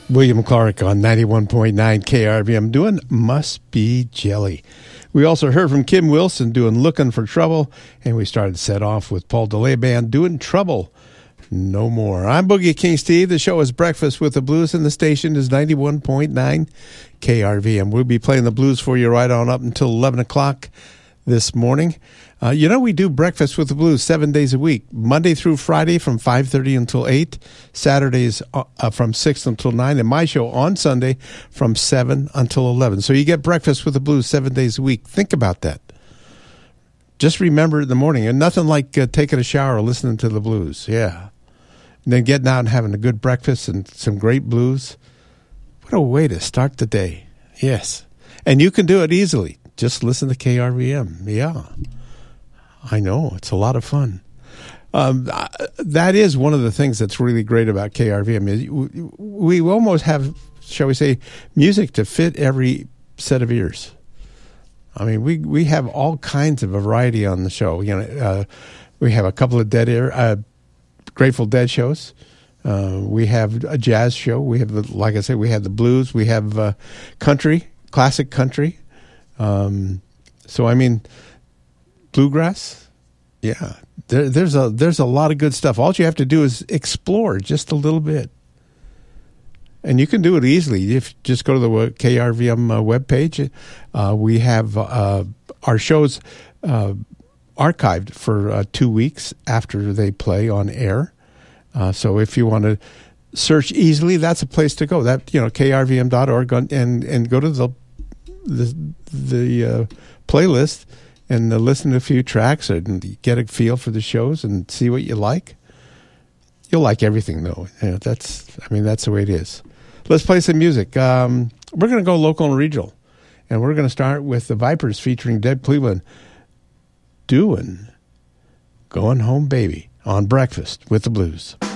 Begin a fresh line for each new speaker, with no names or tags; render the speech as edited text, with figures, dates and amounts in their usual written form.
William Clark on 91.9 KRVM doing Must Be Jelly. We also heard from Kim Wilson doing Looking for Trouble, and we started to set off with Paul DeLay Band doing Trouble No More. I'm Boogie King Steve. The show is Breakfast with the Blues, and the station is 91.9 KRVM. We'll be playing the blues for you right on up until 11 o'clock this morning. We do Breakfast with the Blues 7 days a week, Monday through Friday from 5:30 until 8, Saturdays from 6 until 9, and my show on Sunday from 7 until 11. So you get Breakfast with the Blues 7 days a week. Think about that. Just remember in the morning, and nothing like taking a shower listening to the blues. Yeah. And then getting out and having a good breakfast and some great blues. What a way to start the day. Yes. And you can do it easily. Just listen to KRVM. Yeah. I know. It's a lot of fun. That is one of the things that's really great about KRVM. We almost have, shall we say, music to fit every set of ears. I mean, we have all kinds of variety on the show. We have a couple of Grateful Dead shows. We have a jazz show. We have, like I said, we have the blues. We have country, classic country. Bluegrass, yeah. There's a lot of good stuff. All you have to do is explore just a little bit, and you can do it easily. If you just go to the KRVM webpage, we have our shows archived for 2 weeks after they play on air. So if you want to search easily, that's a place to go. That krvm.org and go to the playlist and listen to a few tracks and get a feel for the shows and see what you like. You'll like everything, though. That's the way it is. Let's play some music. We're going to go local and regional, and we're going to start with the Vipers featuring Deb Cleveland doing Going Home Baby on Breakfast with the Blues.